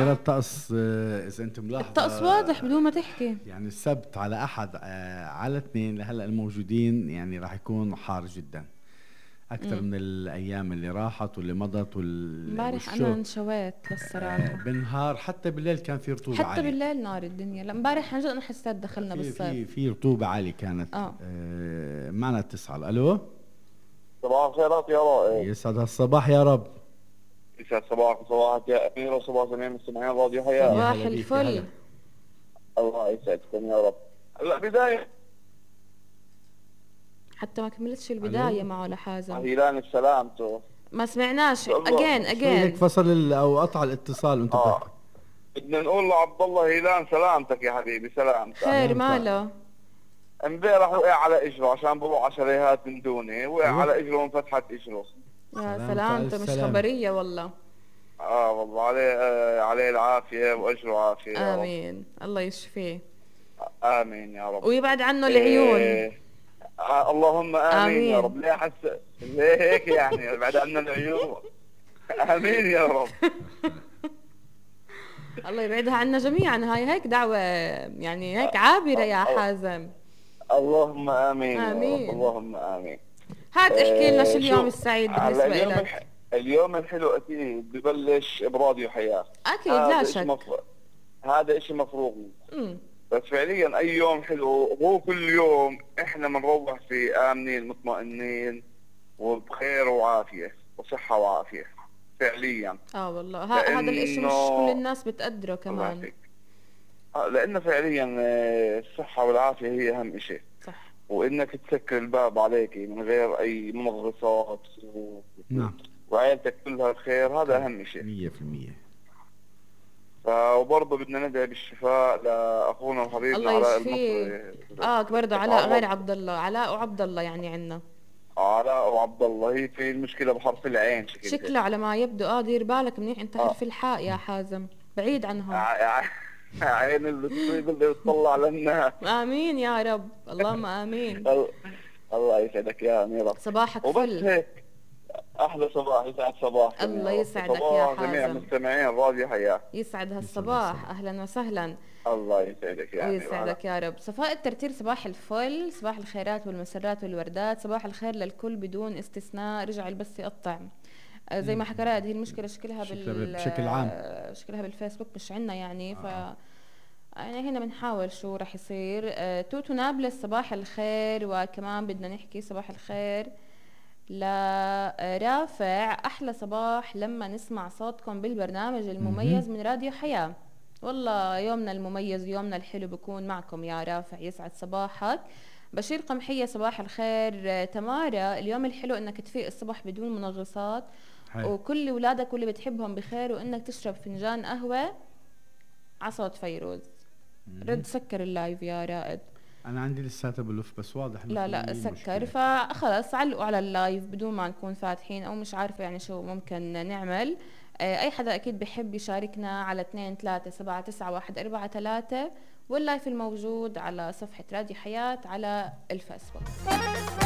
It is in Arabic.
أميرة الطقس إذا أنت ملاحظة الطقس واضح بدون ما تحكي. يعني السبت على أحد على اثنين لهلا الموجودين يعني راح يكون حار جدا أكثر من الأيام اللي راحت واللي مضت امبارح أنا انشويت للصراحة. بالنهار حتى بالليل كان في رطوبة عالية. حتى بالليل نار الدنيا. لا امبارح عن جد أنا حسيت دخلنا بالصيف. في رطوبة عالية كانت. معنا اتصال. ألو صباح الخيرات يا رائد. يسعد هالصباح يا رب. يسعد صباحك يا أمير وصباح جميع مستمعين راديو حياة. صباح الفل. الله يسعدكم يا رب. هلا بداية حتى ما كملتش البداية معه لحازم. هيلان بسلامته. ما سمعناش. اجين هيك فصل او قطع الاتصال وانت بتحكي. بدنا نقول لعبد الله هيلان سلامتك يا حبيبي. سلامتك. خير ماله؟ امبارح وقع على اجره عشان بروح على شاليهات من دوني. وقع على اجره وانفتحت اجره. يا سلامته. مش خبرية والله. والله عليه العافية واجره عافية. امين. الله يشفيه. امين يا رب. ويبعد عنه العيون. اللهم آمين يا رب. ليه هيك يعني بعد عنا العيون. آمين يا رب. الله يبعدها عنا جميعا. هاي هيك دعوة يعني هيك عابرة يا حازم. اللهم آمين. آمين. يا رب. اللهم آمين. هات احكي لنا شو اليوم السعيد بالنسبة لك. اليوم الحلو أكيد ببلش براديو حياة. أكيد لا شك. هذا إشي مفروغ. بس فعليا اي يوم حلو هو كل يوم احنا بنروح فيه امنين مطمئنين وبخير وعافيه وصحه وعافيه فعليا. والله هذا الاشي مش كل الناس بتقدره كمان. لانه فعليا الصحه والعافيه هي اهم شيء. صح. وانك تسكر الباب عليك من غير اي منغصات نعم. وعائلتك كلها بخير هذا اهم شيء 100%. وبرضه بدنا ندعي بالشفاء لاخونا وحبيبنا علاء المصري. برضه علاء غير عبد الله. علاء وعبد الله يعني عندنا علاء وعبد الله. هي في المشكله بحرف العين شكله على ما يبدو. دير بالك منيح انت. حرف الحاء يا حازم بعيد عنهم. عين اللي تصيب اللي بتطلع للناس. امين يا رب. اللهم امين. الله يسعدك يا أميرة. صباحك وبس فل. هيك احلى صباح. يسعد صباح. الله يسعدك يا حازم. جميع مستمعين راديو حياة. يسعد هالصباح. اهلا وسهلا. الله يسعدك يا أميرة. يسعدك يا رب. صفاء الترتيل صباح الفل. صباح الخيرات والمسرات والوردات. صباح الخير للكل بدون استثناء. رجع البث يقطع زي ما حكى رائد. هي المشكله شكلها بشكل عام شكلها بالفيسبوك مش عندنا يعني. يعني هنا بنحاول شو رح يصير. توتو نابلس صباح الخير. وكمان بدنا نحكي صباح الخير لرافع. أحلى صباح لما نسمع صوتكم بالبرنامج المميز من راديو حياة. والله يومنا المميز يومنا الحلو بكون معكم يا رافع. يسعد صباحك. بشير قمحية صباح الخير. تمارا اليوم الحلو انك تفيق الصبح بدون منغصات وكل ولادك واللي بتحبهم بخير وانك تشرب فنجان قهوة عصوت فيروز. رد سكر اللايف يا رائد. انا عندي لساته بلف بس واضح لا سكر. فخلص علقوا على اللايف بدون ما نكون فاتحين او مش عارفه يعني شو ممكن نعمل. اي حدا اكيد بحب يشاركنا على 2379143 واللايف الموجود على صفحه راديو حياة على الفيسبوك.